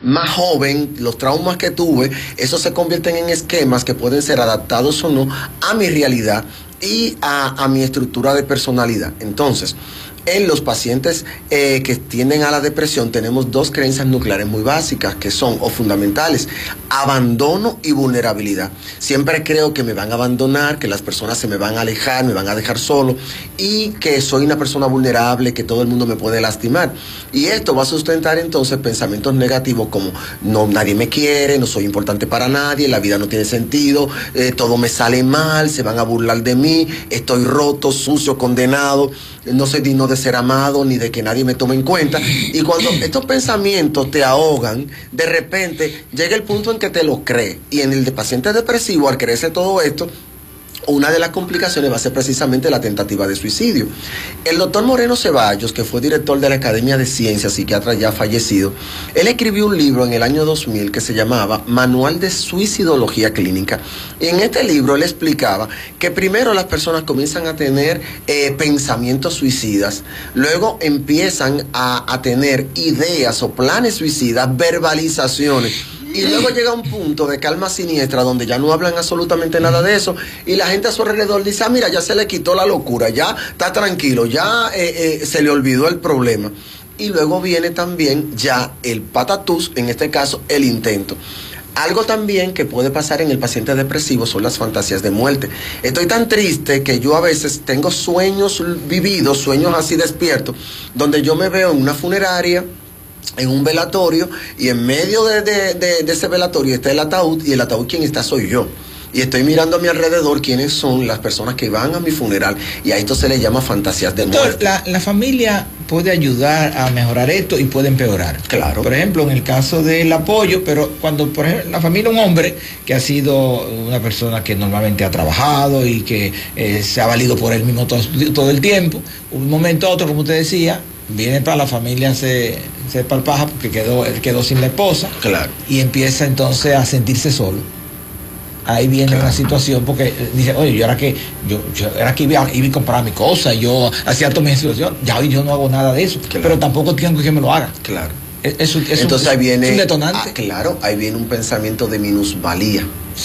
más joven, los traumas que tuve, esos se convierten en esquemas que pueden ser adaptados o no a mi realidad y a mi estructura de personalidad. Entonces, en los pacientes que tienden a la depresión tenemos dos creencias nucleares muy básicas que son, o fundamentales, abandono y vulnerabilidad. Siempre creo que me van a abandonar, que las personas se me van a alejar, me van a dejar solo y que soy una persona vulnerable, que todo el mundo me puede lastimar. Y esto va a sustentar entonces pensamientos negativos como no, nadie me quiere, no soy importante para nadie, la vida no tiene sentido, todo me sale mal, se van a burlar de mí, estoy roto, sucio, condenado, no soy digno de ser amado ni de que nadie me tome en cuenta. Y cuando estos pensamientos te ahogan, de repente llega el punto en que te lo crees. Y en el de paciente depresivo, al creerse todo esto, una de las complicaciones va a ser precisamente la tentativa de suicidio. El doctor Moreno Ceballos, que fue director de la Academia de Ciencias, psiquiatra ya fallecido, él escribió un libro en el año 2000 que se llamaba Manual de Suicidología Clínica. Y en este libro él explicaba que primero las personas comienzan a tener pensamientos suicidas, luego empiezan a tener ideas o planes suicidas, verbalizaciones. Y luego llega un punto de calma siniestra donde ya no hablan absolutamente nada de eso y la gente a su alrededor dice, ah, mira, ya se le quitó la locura, ya está tranquilo, ya se le olvidó el problema. Y luego viene también ya el patatús, en este caso el intento. Algo también que puede pasar en el paciente depresivo son las fantasías de muerte. Estoy tan triste que yo a veces tengo sueños vividos, sueños así despiertos, donde yo me veo en una funeraria, en un velatorio, y en medio de ese velatorio está el ataúd, y el ataúd quien está soy yo. Y estoy mirando a mi alrededor quiénes son las personas que van a mi funeral, y a esto se le llama fantasías de muerte. La familia puede ayudar a mejorar esto y puede empeorar. Claro. Por ejemplo, en el caso del apoyo, pero cuando, por ejemplo, la familia, un hombre que ha sido una persona que normalmente ha trabajado y que se ha valido por él mismo todo el tiempo, un momento a otro, como usted decía, viene para la familia, se palpaja porque él quedó sin la esposa. Claro. Y empieza entonces a sentirse solo. Ahí viene una situación porque dice, oye, yo era que iba a comprar mi cosa, yo hacía toda mi situación, ya hoy yo no hago nada de eso, pero tampoco tengo que me lo haga. Claro. Entonces ahí viene un detonante. Claro, ahí viene un pensamiento de minusvalía.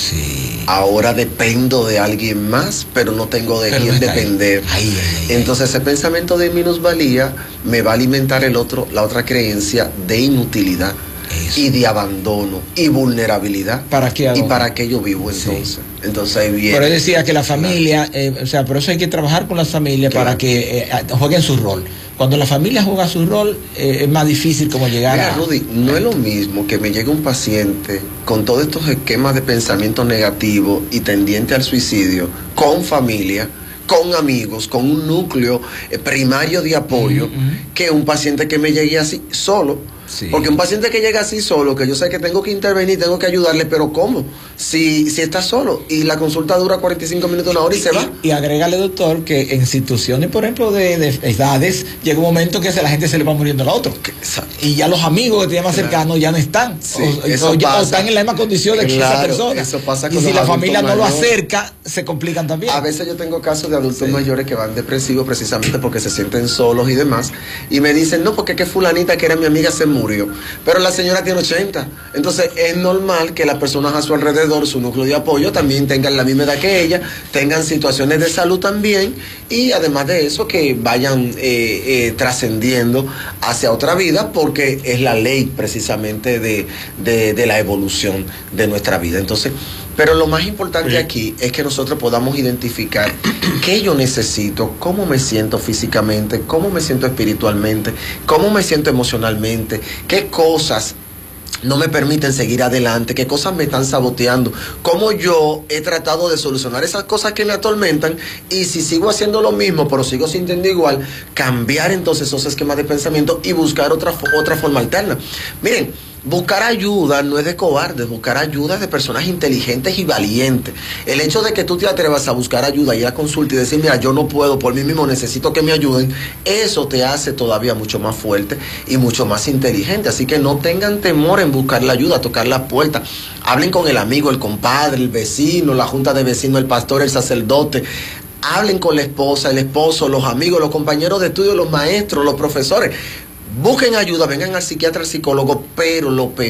Sí. Ahora dependo de alguien más, pero no tengo de quién depender. Entonces ese pensamiento de minusvalía me va a alimentar la otra creencia de inutilidad. Eso. Y de abandono y vulnerabilidad. ¿Para qué hago? ¿Y para qué yo vivo entonces? Sí. Entonces ahí viene. Pero él decía que la familia, o sea, por eso hay que trabajar con la familia para que jueguen su rol. Cuando la familia juega su rol, es más difícil como llegar a... Rudy, no es lo mismo que me llegue un paciente con todos estos esquemas de pensamiento negativo y tendiente al suicidio, con familia, con amigos, con un núcleo primario de apoyo, que un paciente que me llegue así solo. Sí. Porque un paciente que llega así solo, que yo sé que tengo que intervenir, tengo que ayudarle, pero ¿cómo? Si está solo y la consulta dura 45 minutos, una hora y se va. Y agrégale, doctor, que en instituciones, por ejemplo, de edades, llega un momento que la gente se le va muriendo a la otra. Y ya los amigos que te llaman cercanos ya no están. Sí, o están en la misma condición de esa persona. Eso pasa con y si la familia mayores no lo acerca, se complican también. A veces yo tengo casos de adultos mayores que van depresivos precisamente porque se sienten solos y demás. Y me dicen, no, porque que fulanita que era mi amiga se murió. Pero la señora tiene 80. Entonces es normal que las personas a su alrededor, su núcleo de apoyo, también tengan la misma edad que ella, tengan situaciones de salud también, y además de eso que vayan trascendiendo hacia otra vida, porque es la ley precisamente de la evolución de nuestra vida. Entonces, pero lo más importante aquí es que nosotros podamos identificar qué yo necesito, cómo me siento físicamente, cómo me siento espiritualmente, cómo me siento emocionalmente, qué cosas no me permiten seguir adelante, qué cosas me están saboteando, cómo yo he tratado de solucionar esas cosas que me atormentan, y si sigo haciendo lo mismo pero sigo sintiendo igual, cambiar entonces esos esquemas de pensamiento y buscar otra forma alterna. Miren, buscar ayuda no es de cobardes, buscar ayuda es de personas inteligentes y valientes. El hecho de que tú te atrevas a buscar ayuda, ir a consulta y decir, mira, yo no puedo por mí mismo, necesito que me ayuden, eso te hace todavía mucho más fuerte y mucho más inteligente. Así que no tengan temor en buscar la ayuda, tocar la puerta. Hablen con el amigo, el compadre, el vecino, la junta de vecinos, el pastor, el sacerdote. Hablen con la esposa, el esposo, los amigos, los compañeros de estudio, los maestros, los profesores. Busquen ayuda, vengan al psiquiatra, al psicólogo, pero lo peor